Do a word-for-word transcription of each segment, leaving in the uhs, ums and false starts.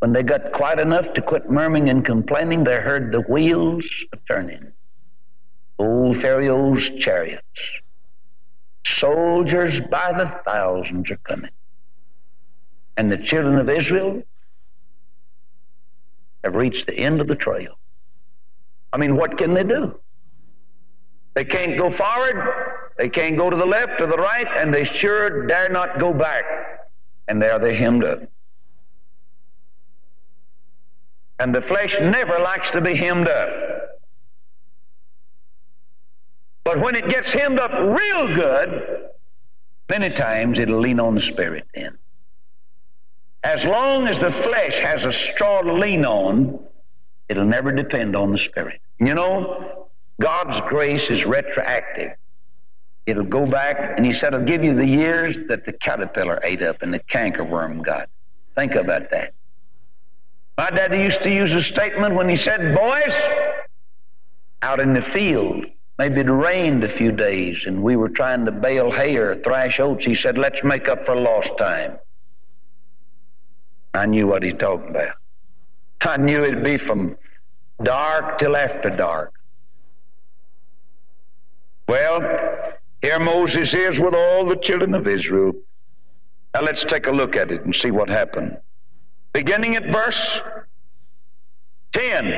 When they got quiet enough to quit murmuring and complaining, they heard the wheels a-turning. Old Pharaoh's chariots. Soldiers by the thousands are coming. And the children of Israel have reached the end of the trail. I mean, what can they do? They can't go forward, they can't go to the left or the right, and they sure dare not go back. And there they're hemmed up. And the flesh never likes to be hemmed up. But when it gets hemmed up real good, many times it'll lean on the Spirit then. As long as the flesh has a straw to lean on, it'll never depend on the Spirit. You know, God's grace is retroactive. It'll go back, and he said, I'll give you the years that the caterpillar ate up and the cankerworm got. Think about that. My daddy used to use a statement when he said, boys, out in the field, maybe it rained a few days, and we were trying to bale hay or thrash oats. He said, let's make up for lost time. I knew what he's talking about. I knew it'd be from dark till after dark. Well, here Moses is with all the children of Israel. Now let's take a look at it and see what happened. Beginning at verse ten.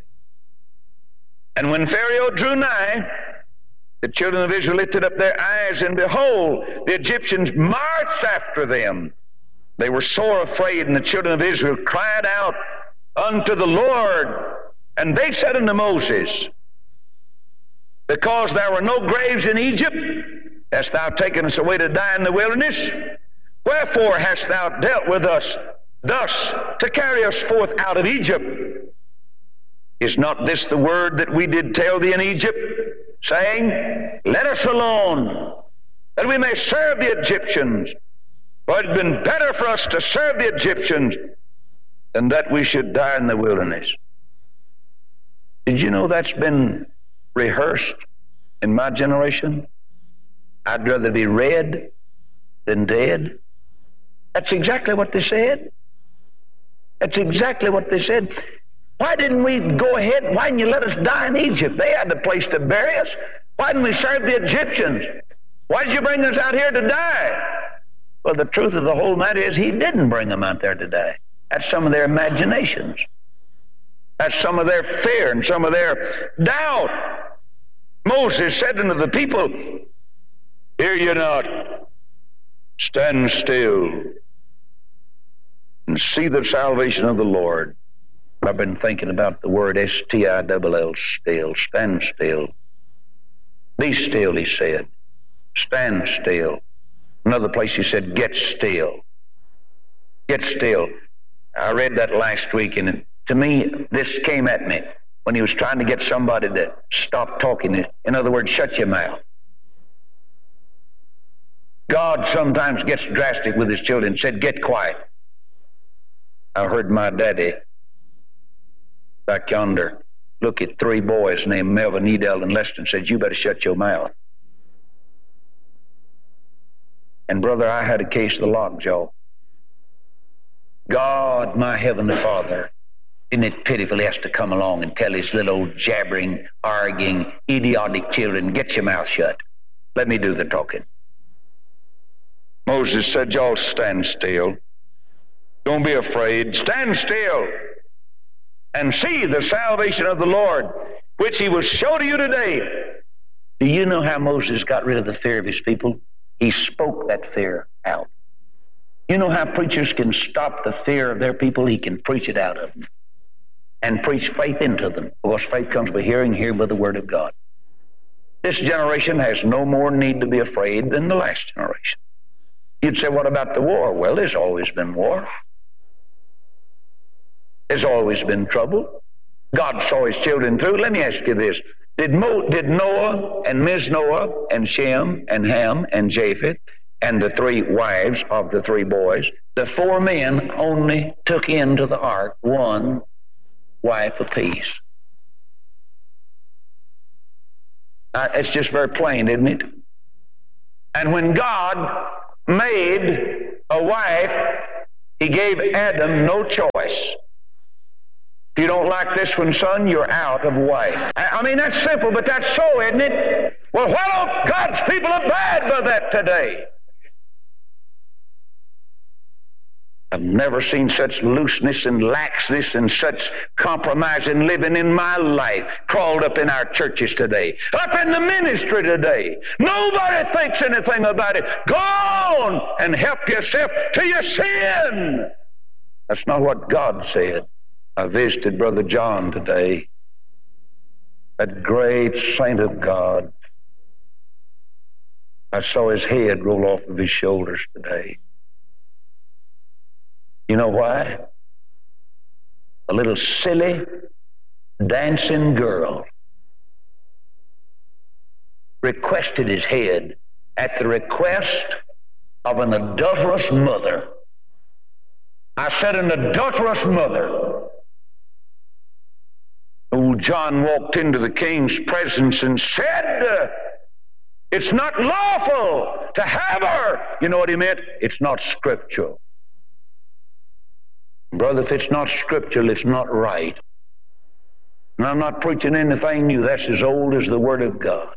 And when Pharaoh drew nigh, the children of Israel lifted up their eyes, and behold, the Egyptians marched after them. They were sore afraid, and the children of Israel cried out unto the Lord. And they said unto Moses, because there were no graves in Egypt, hast thou taken us away to die in the wilderness? Wherefore hast thou dealt with us thus to carry us forth out of Egypt? Is not this the word that we did tell thee in Egypt, saying, let us alone, that we may serve the Egyptians? For it had been better for us to serve the Egyptians than that we should die in the wilderness. Did you know that's been rehearsed in my generation? I'd rather be red than dead. That's exactly what they said. That's exactly what they said. Why didn't we go ahead? Why didn't you let us die in Egypt? They had the place to bury us. Why didn't we serve the Egyptians? Why did you bring us out here to die? Well, the truth of the whole matter is he didn't bring them out there to die. That's some of their imaginations. That's some of their fear and some of their doubt. Moses said unto the people, hear ye not, stand still and see the salvation of the Lord. I've been thinking about the word S T I L L, still. Stand still. Be still, he said. Stand still. Another place he said, get still. Get still. I read that last week, and it, to me, this came at me when he was trying to get somebody to stop talking. In other words, shut your mouth. God sometimes gets drastic with his children, said, get quiet. I heard my daddy back yonder look at three boys named Melvin, Edel, and Leston, said, you better shut your mouth. And brother, I had a case of the lockjaw. God, my heavenly Father, isn't it pitiful he has to come along and tell his little old jabbering, arguing, idiotic children, get your mouth shut. Let me do the talking. Moses said, y'all stand still. Don't be afraid. Stand still and see the salvation of the Lord, which he will show to you today. Do you know how Moses got rid of the fear of his people? He spoke that fear out. You know how preachers can stop the fear of their people? He can preach it out of them and preach faith into them, because faith comes by hearing, hearing by the word of God. This generation has no more need to be afraid than the last generation. You'd say, what about the war? Well, there's always been war. There's always been trouble. God saw his children through. Let me ask you this. Did, Mo, did Noah and Miz Noah and Shem and Ham and Japheth and the three wives of the three boys, the four men only took into the ark one wife apiece? Uh, it's just very plain, isn't it? And when God made a wife, He gave Adam no choice. If you don't like this one, son, you're out of wife. I mean, that's simple, but that's so, isn't it? Well, why don't God's people abide by that today? I've never seen such looseness and laxness and such compromise in living in my life crawled up in our churches today, up in the ministry today. Nobody thinks anything about it. Go on and help yourself to your sin. That's not what God said. I visited Brother John today, that great saint of God. I saw his head roll off of his shoulders today. You know why? A little silly, dancing girl requested his head at the request of an adulterous mother. I said, an adulterous mother. Old John walked into the king's presence and said, uh, it's not lawful to have her. You know what he meant? It's not scriptural. Brother, if it's not scriptural, it's not right. And I'm not preaching anything new. That's as old as the Word of God.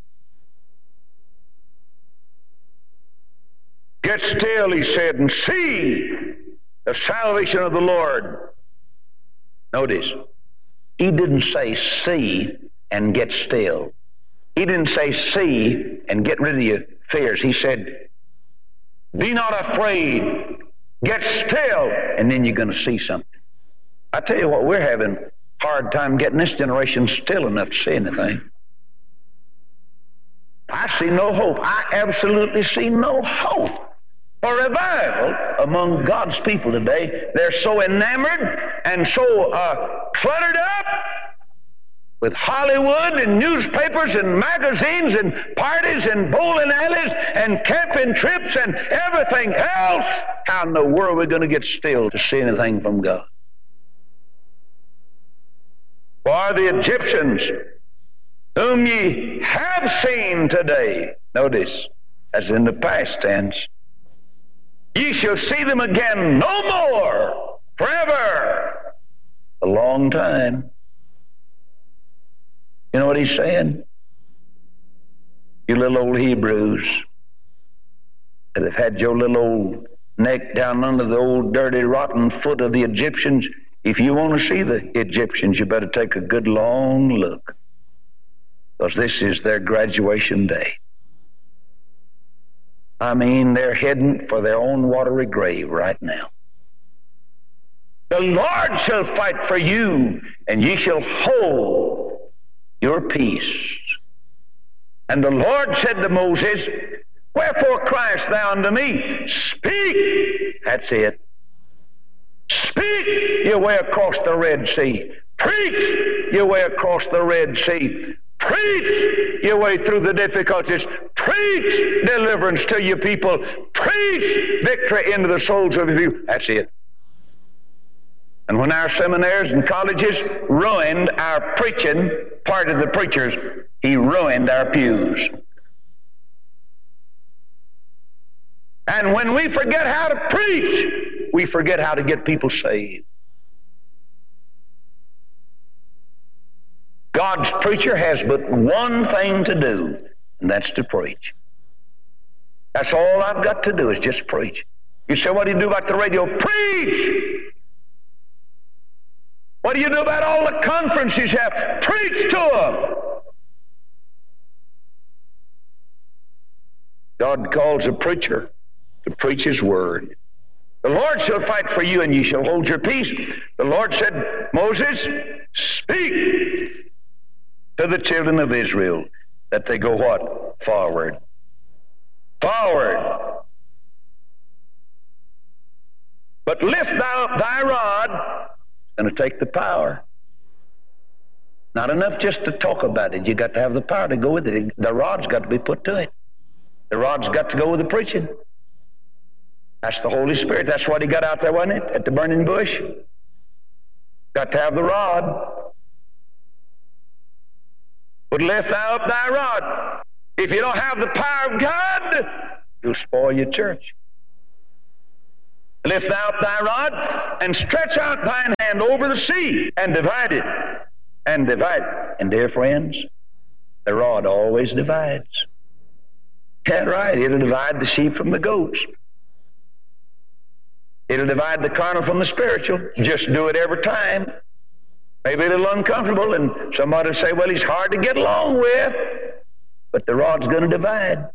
Get still, he said, and see the salvation of the Lord. Notice, he didn't say see and get still. He didn't say see and get rid of your fears. He said, be not afraid. Get still, and then you're going to see something. I tell you what, we're having a hard time getting this generation still enough to see anything. I see no hope. I absolutely see no hope for revival among God's people today. They're so enamored and so uh, cluttered up with Hollywood and newspapers and magazines and parties and bowling alleys and camping trips and everything else. How in the world are we going to get still to see anything from God? For the Egyptians whom ye have seen today, notice, as in the past tense, ye shall see them again no more, forever. A long time. You know what he's saying? You little old Hebrews that have had your little old neck down under the old dirty rotten foot of the Egyptians, if you want to see the Egyptians, you better take a good long look, because this is their graduation day. I mean, they're heading for their own watery grave right now. The Lord shall fight for you, and ye shall hold your peace. And the Lord said to Moses, wherefore criest thou unto me? Speak. That's it. Speak your way across the Red Sea. Preach your way across the Red Sea. Preach your way through the difficulties. Preach deliverance to your people. Preach victory into the souls of your people. That's it. And when our seminaries and colleges ruined our preaching, part of the preachers, he ruined our pews. And when we forget how to preach, we forget how to get people saved. God's preacher has but one thing to do, and that's to preach. That's all I've got to do is just preach. You say, what do you do about the radio? Preach! What do you do about all the conferences you have? Preach to them! God calls a preacher to preach his word. The Lord shall fight for you, and ye shall hold your peace. The Lord said, Moses, speak to the children of Israel that they go what? Forward. Forward. But lift thou thy rod. It's going to take the power. Not enough just to talk about it. You got to have the power to go with it. The rod's got to be put to it. The rod's got to go with the preaching. That's the Holy Spirit. That's what he got out there, wasn't it? At the burning bush. Got to have the rod. But lift thou up thy rod. If you don't have the power of God, you'll spoil your church. Lift out thy rod, and stretch out thine hand over the sea, and divide it, and divide it. And dear friends, the rod always divides. Yeah, right. It'll divide the sheep from the goats. It'll divide the carnal from the spiritual. Just do it every time. Maybe a little uncomfortable, and somebody will say, well, he's hard to get along with. But the rod's going to divide.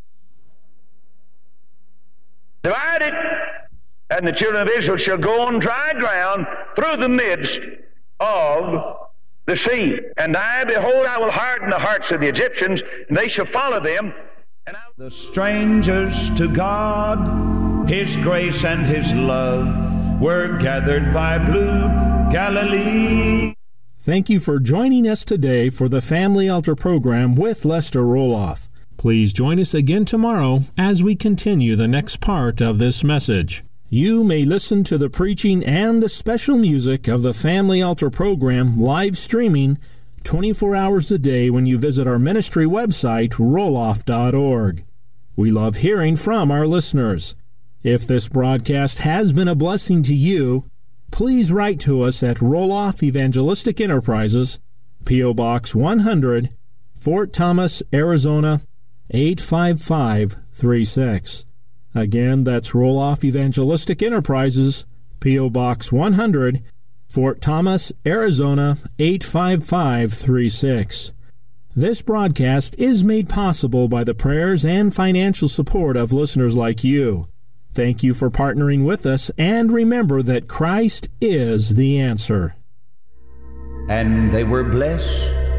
Divide it. And the children of Israel shall go on dry ground through the midst of the sea. And I, behold, I will harden the hearts of the Egyptians, and they shall follow them. And I... The strangers to God, His grace and His love, were gathered by blue Galilee. Thank you for joining us today for the Family Altar program with Lester Roloff. Please join us again tomorrow as we continue the next part of this message. You may listen to the preaching and the special music of the Family Altar program live streaming twenty-four hours a day when you visit our ministry website, roloff dot org. We love hearing from our listeners. If this broadcast has been a blessing to you, please write to us at Roloff Evangelistic Enterprises, P O. Box one hundred, Fort Thomas, Arizona, eight five five three six. Again, that's Roloff Evangelistic Enterprises, P O. Box one hundred, Fort Thomas, Arizona, eight five five three six. This broadcast is made possible by the prayers and financial support of listeners like you. Thank you for partnering with us, and remember that Christ is the answer. And they were blessed